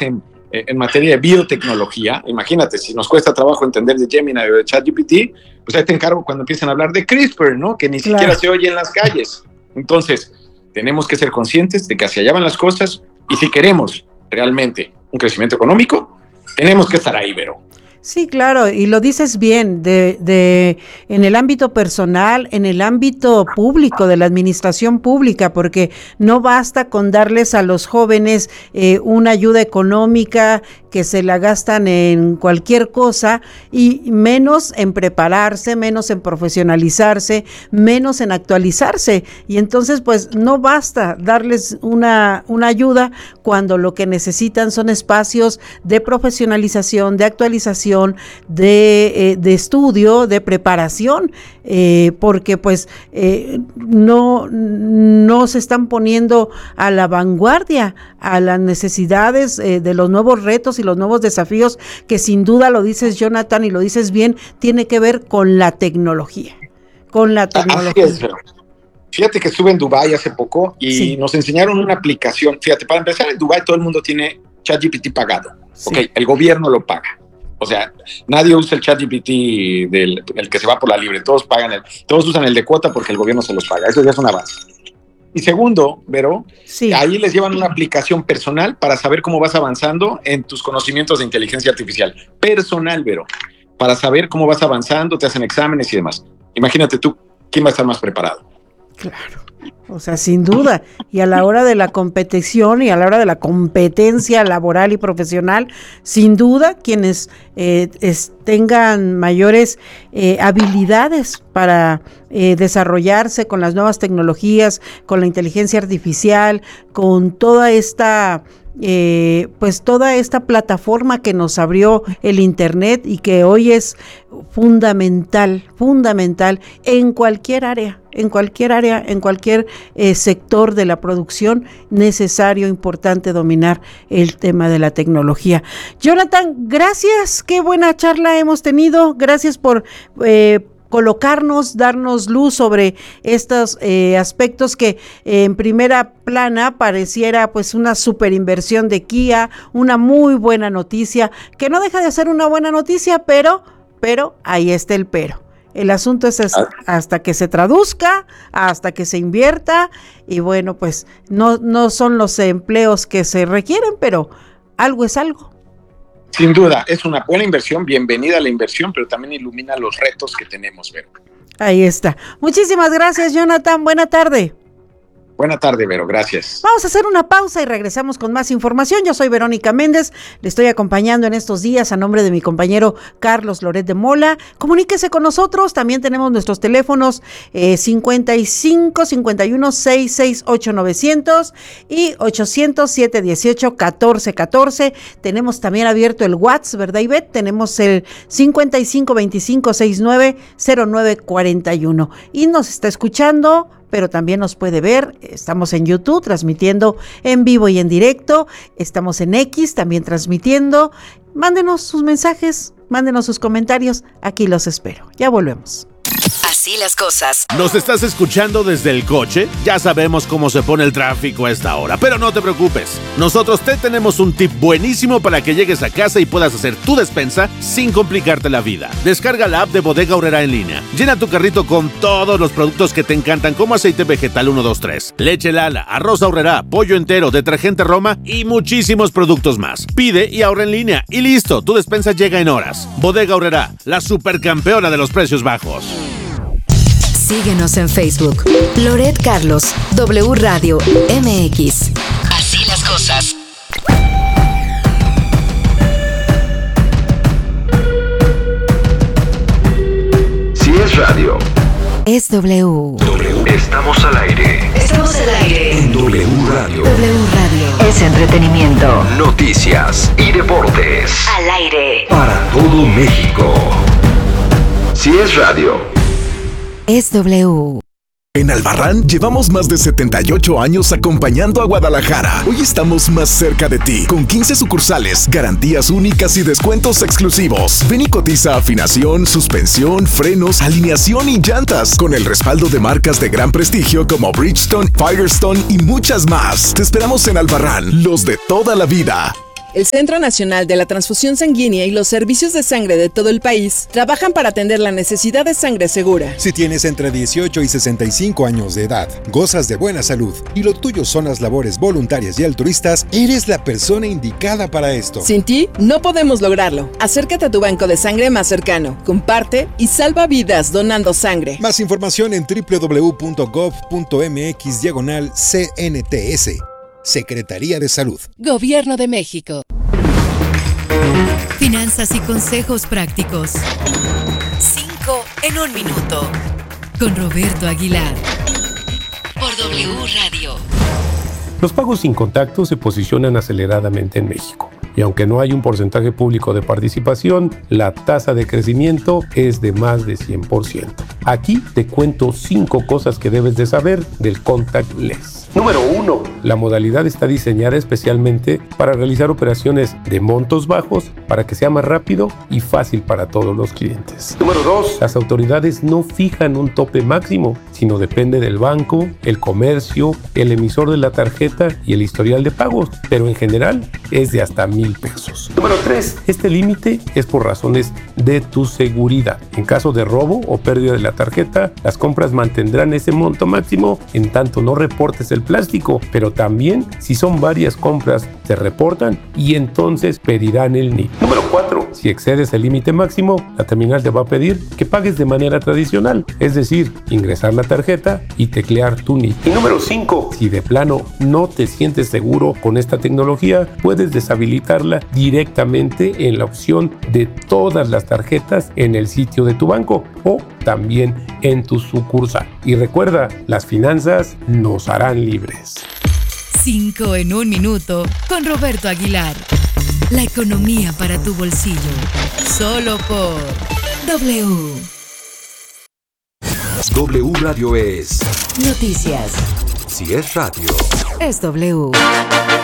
en materia de biotecnología. Imagínate, si nos cuesta trabajo entender de Gemini o de ChatGPT, pues ahí te encargo cuando empiezan a hablar de CRISPR, ¿no? Que ni siquiera se oye en las calles. Entonces, tenemos que ser conscientes de que hacia allá van las cosas, y si queremos realmente un crecimiento económico, tenemos que estar ahí, Vero. Sí, claro, y lo dices bien, en el ámbito personal, en el ámbito público, de la administración pública, porque no basta con darles a los jóvenes una ayuda económica que se la gastan en cualquier cosa, y menos en prepararse, menos en profesionalizarse, menos en actualizarse. Y entonces, pues, no basta darles una ayuda cuando lo que necesitan son espacios de profesionalización, de actualización, de estudio, de preparación, porque pues no se están poniendo a la vanguardia a las necesidades de los nuevos retos y los nuevos desafíos, que sin duda, lo dices, Jonathan, y lo dices bien, tiene que ver con la tecnología. Así es, pero fíjate que estuve en Dubái hace poco y nos enseñaron una aplicación. Fíjate, para empezar, en Dubái todo el mundo tiene ChatGPT pagado. Sí. Okay, el gobierno lo paga. O sea, nadie usa el ChatGPT el que se va por la libre. Todos usan el de cuota porque el gobierno se los paga. Eso ya es un avance. Y segundo, Vero, ahí les llevan una aplicación personal para saber cómo vas avanzando en tus conocimientos de inteligencia artificial. Personal, Vero. Para saber cómo vas avanzando, te hacen exámenes y demás. Imagínate tú, ¿quién va a estar más preparado? Claro. O sea, sin duda, y a la hora de la competición y a la hora de la competencia laboral y profesional, sin duda, quienes tengan mayores habilidades para desarrollarse con las nuevas tecnologías, con la inteligencia artificial, con toda esta toda esta plataforma que nos abrió el Internet, y que hoy es fundamental en cualquier área, en cualquier sector de la producción, necesario, importante dominar el tema de la tecnología. Jonathan, gracias, qué buena charla hemos tenido, gracias por colocarnos, darnos luz sobre estos aspectos que en primera plana pareciera pues una superinversión de Kia, una muy buena noticia, que no deja de ser una buena noticia, pero ahí está el pero. El asunto es hasta que se traduzca, hasta que se invierta, y bueno, pues no son los empleos que se requieren, pero algo es algo. Sin duda, es una buena inversión, bienvenida a la inversión, pero también ilumina los retos que tenemos, Vero. Ahí está. Muchísimas gracias, Jonathan. Buena tarde. Buena tarde, Vero, gracias. Vamos a hacer una pausa y regresamos con más información. Yo soy Verónica Méndez, le estoy acompañando en estos días a nombre de mi compañero Carlos Loret de Mola. Comuníquese con nosotros, también tenemos nuestros teléfonos 55 51 668 900 y 800 718 1414. Tenemos también abierto el WhatsApp, ¿verdad, Ivette? Tenemos el 55 25 69 09 41 y nos está escuchando, pero también nos puede ver. Estamos en YouTube transmitiendo en vivo y en directo, estamos en X también transmitiendo. Mándenos sus mensajes, mándenos sus comentarios, aquí los espero. Ya volvemos. Así las cosas. ¿Nos estás escuchando desde el coche? Ya sabemos cómo se pone el tráfico a esta hora, pero no te preocupes. Nosotros te tenemos un tip buenísimo para que llegues a casa y puedas hacer tu despensa sin complicarte la vida. Descarga la app de Bodega Aurrerá en línea. Llena tu carrito con todos los productos que te encantan, como aceite vegetal 123, leche Lala, arroz Aurrerá, pollo entero, detergente Roma y muchísimos productos más. Pide y ahorra en línea y listo, tu despensa llega en horas. Bodega Aurrerá, la supercampeona de los precios bajos. Síguenos en Facebook. Loret Carlos, W Radio MX. Así las cosas. Si es radio, es W. Estamos al aire. Estamos al aire. En W Radio. W Radio. Es entretenimiento. Noticias y deportes. Al aire. Para todo México. Si es radio, es W. En Albarrán llevamos más de 78 años acompañando a Guadalajara. Hoy estamos más cerca de ti, con 15 sucursales, garantías únicas y descuentos exclusivos. Ven y cotiza afinación, suspensión, frenos, alineación y llantas, con el respaldo de marcas de gran prestigio como Bridgestone, Firestone y muchas más. Te esperamos en Albarrán, los de toda la vida. El Centro Nacional de la Transfusión Sanguínea y los servicios de sangre de todo el país trabajan para atender la necesidad de sangre segura. Si tienes entre 18 y 65 años de edad, gozas de buena salud y lo tuyo son las labores voluntarias y altruistas, eres la persona indicada para esto. Sin ti, no podemos lograrlo. Acércate a tu banco de sangre más cercano, comparte y salva vidas donando sangre. Más información en www.gov.mx/CNTS. Secretaría de Salud. Gobierno de México. Finanzas y consejos prácticos. 5 en 1 minuto. Con Roberto Aguilar. Por W Radio. Los pagos sin contacto se posicionan aceleradamente en México. Y aunque no hay un porcentaje público de participación, la tasa de crecimiento es de más de 100%. Aquí te cuento 5 cosas que debes de saber del contactless. Número 1. La modalidad está diseñada especialmente para realizar operaciones de montos bajos para que sea más rápido y fácil para todos los clientes. Número 2. Las autoridades no fijan un tope máximo, sino depende del banco, el comercio, el emisor de la tarjeta y el historial de pagos, pero en general es de hasta 1,000 pesos. Número 3. Este límite es por razones de tu seguridad. En caso de robo o pérdida de la tarjeta, las compras mantendrán ese monto máximo en tanto no reportes el plástico, pero también si son varias compras se reportan y entonces pedirán el NIP. Número 4. Si excedes el límite máximo, la terminal te va a pedir que pagues de manera tradicional, es decir, ingresar la tarjeta y teclear tu NIP. Y número 5. Si de plano no te sientes seguro con esta tecnología, puedes deshabilitarla directamente en la opción de todas las tarjetas en el sitio de tu banco o también en tu sucursal. Y recuerda, las finanzas nos harán libres. 5 en 1 minuto con Roberto Aguilar. La economía para tu bolsillo. Solo por W. W Radio es Noticias. Si es radio. Es W.